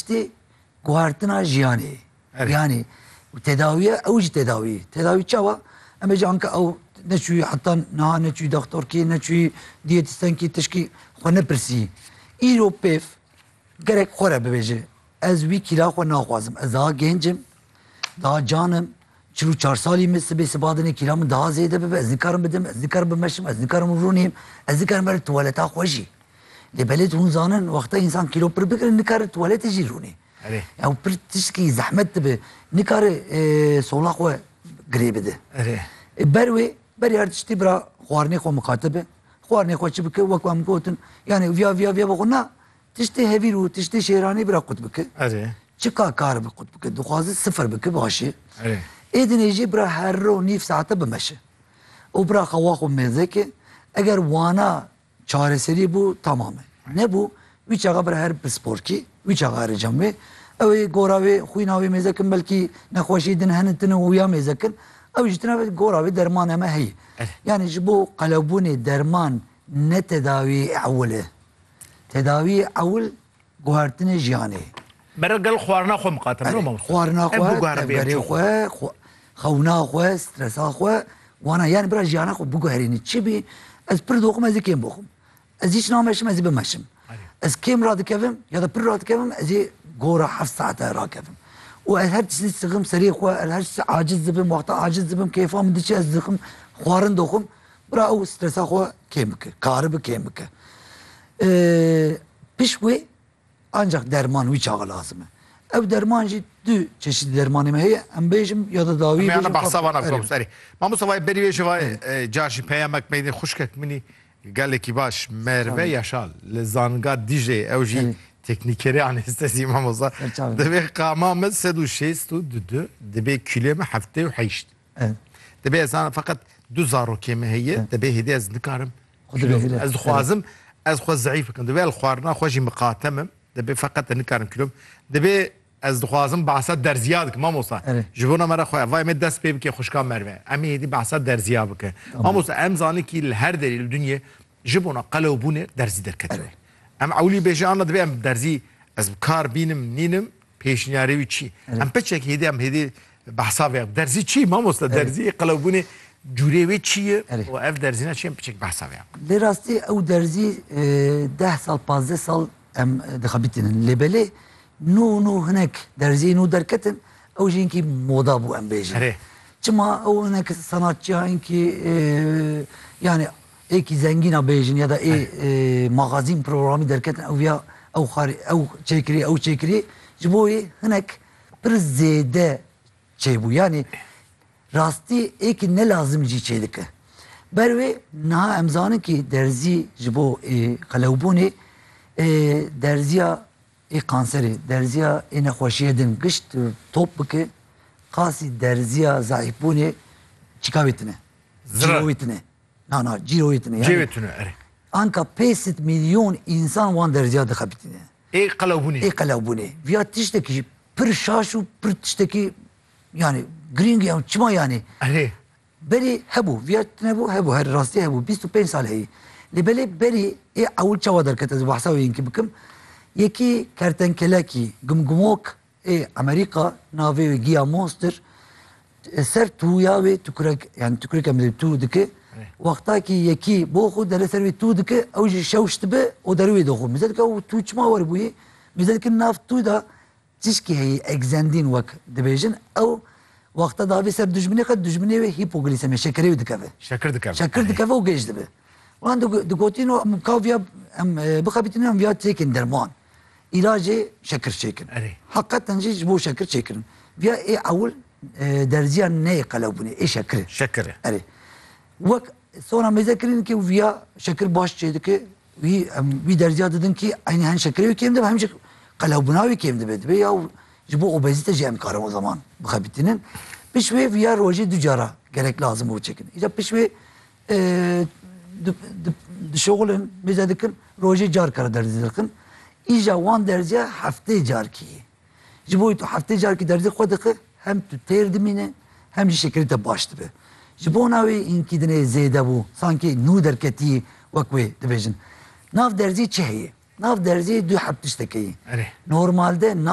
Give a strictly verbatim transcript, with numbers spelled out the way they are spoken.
tiştê guhartina jiyanê. Yani tedaviye ew jî tedavî. Tedavî çawa? Em ê anka ew neçûyî heta niha neçûyî doktorkî, neçûyî diyetistenkî tişkî xwe nepirsî. Îro pêv gerek xwe re bibêje. Ez wî kîla xwe naxwazim. Ez daha gencim, daha canim. Çil û çar salî min sibê sibadinê kîla min daha zêde bibe. Ez nikarim bidim, ez nikarim bimeşim, ez nikarim rûnîm, ez nikarim ber tuvaleta xwe jî. Lê belê hûn zanin wexta însan kîlo pir bikirin nikare tuwaletê jî rûnê. Ew pir tişkî zehmet dibe. Nikare sola xwe girê bide. Ber wê berî her tiştî bira xwarinê xwe miqate be. Xwarinê xwe çi bike wek em gotin. Yani viya viya viya bixwe na tiştê hevîr û tiştê şêranî bira qut bike. Çika kar bi qut bike. Dixwaze sıfır bike başê. Êdinê jî bira her ro nîv saete bimeşe. û bira xewa xwe mêzeke eger wana çareserî bû tamam e. Nebû wî çaxa bira her pisporkî wî çaxa recem wê ew ê gora wê xwîna wê mêzekin belkî nexweşî din henin tune wîya mêzekin ew jî tune gora wê derman heme heye. Yani ji bo qelewbûnê derman ne tedavî ewil e. Tedavî ewil guhartinê jiyanê. Bere gel xwarina xwe miqate be. Xwarina xwe, tevgerê xwe, xewna xwe, stresa xwe wana yani bira jiyana xwe biguherînî. Çi bî ez pir doxum ez ê kêm bixwim. Ez hiç nameşim ez ê bimeşim. Ez kêm radikevim ya da pir radikevim ez ê gora heft saate rakevim. û ez her tiştî sixim serê xwe, ez her tiştî aciz dibim, wexta aciz dibim, kêfa min diçe ez dixim, xwarin doxum, bira ew stresa xwe kêm bike, karî bi kêm bike. Piş wê ancak derman wî çaxa lazim e. Ev derman jî du çeşitli dermanê me heye, em bêjim ya da dawî bêjim. Me behsa wana bikim serî. Mamostafayê berî wê ji vayê car jî peyamek meydê xuşkek minî gelekî baş Merve Yaşal li zanînga Dîjê ew jî teknîkerê anestezî mamosta divê qama min sed û şêst û du divê kilê me heftê û heşt. Divê ez feqet du zarokê me heye divê hêdî ez nikarim ez dixwazim ez xwe zeyîf bikim divê xwarina xwe jî miqate min divê feqet nikarim kilom divê ez dixwazim behsa derziya dikim mamosta ji bo me re xwe vay me dest pê bike xuşka Merve em ê hêdî behsa derziya bike mamosta em zanî kî li her derê li dunyê ji bona qelewbûnê derzî derketiwe em ewlî bêje ana divê em derzî ez bi kar bînim nînim pêşniyarê wî çi em piçek hêdî em hêdî behsa vê derzî çi mamosta derzî qelewbûnê cûrê wê çi ye û ev derzîna çi em piçek behsa vê lê rastî ew derzî deh sal panzdeh sal em dixebitînin lê belê nû nû hinek derzî nû derketin ew jî hinkî moda bû em bêjin çima ew hinek sanatçiya hinkî yani êkî zengîna bêjin ya da ê magazîn programî derketin ew ya ew xarî ew çêkirî ew çêkirî ji bo wê hinek pir zêde çêbû yani rastî êkî ne lazim jî çê dike. Ber wê niha em zanin kî derzî ji bo qelewbûnê derziya ê kanserê derziya ê nexweşiyê din gişt top bike qasî derziya zayîfbûnê çika wê tune cîro wê tune na na cîro wê tune cîvê tune anka pêş sed milyon însan wan derziya dixebitîne ê qelewbûnê ê qelewbûnê viya tiştekî jî pir şaş û pir tiştekî yani giring ya çima yani berî hebû viya tune hebû hebû her rastî hebû bîst û pênc sal heye lê belê berî ê ewil çawa derket ez behsa wê yekî bikim yekî kertenkelekî gumgumok ê Amerîka navê wê giya monster ser tûya wê tûkurek yani tûkurek em tû dike wexta kî yekî bo xwe dere ser wê tû dike ew jî şewş dibe û derê wê dixwe mêze dike ew tû çima werbûyê mêze dikin nav tû da tişkî heye egzendîn wek dibêjin ew wexta davê ser dijminê qet dijminê wê hîpoglisemi şekerê wê dikeve şekir dikeve şekir dikeve û gêj dibe wan digotîn em ka viya em bixebitînin em viya çêkin derman ilacê şekir çêkin heqetan jî ji bo şekir çêkirin viya ê ewil derziya neyê qelewbûnê ê şekirê şekirê erê wek sonra mêze kirin kî viya şekir baş çê dike wî em wî derziya didin kî aynî hen şekirê wê kêm dibe hem jî qelewbûna wê kêm dibe dibe ya ji bo obezîte jî em karin o zaman bixebitînin piş wê viya rojê du cara gerek lazim û çêkin îca piş wê dişoxulin mêze dikin rojê car kare derzî dikin îja wan derziya heftê carkî ji bo tu heftê carkî derzî xwe dike hem tu têr dimîne hem jî şekerî te baş dibe ji bo navê înkîdinê zêde bû sankî nû derketî wek wê dibêjin nav derzî çi heye nav derzî du heb tiştekê normalde